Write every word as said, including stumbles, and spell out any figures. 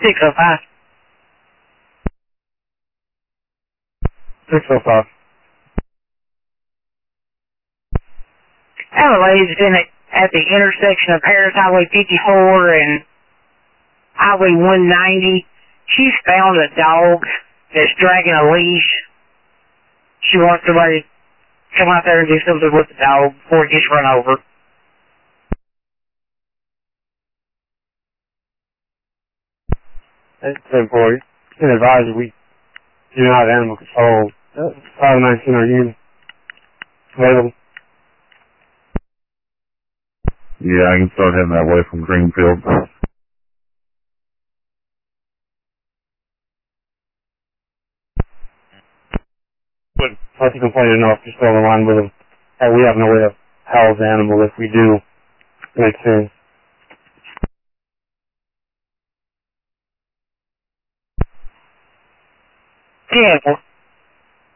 six oh five. six oh five. Adelaide's been at, at the intersection of Harris Highway fifty-four and Highway one ninety. She's found a dog that's dragging a leash. She wants somebody to come out there and do something with the dog before it gets run over. That's ten forty. You can advise that we do not have animal control. five nineteen our unit. Available. Yeah, I can start heading that way from Greenfield. But plus you complain enough, just go on the line with them. Hey, we have no way to house the animal if we do. Makes sense. Yeah.